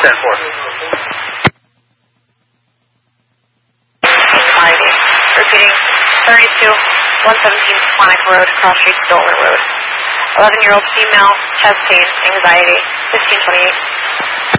Anxiety. Repeating, 32, 117 Squanic Road, Cross Street, Stoller Road. 11-year-old female, chest pain, anxiety, 1528.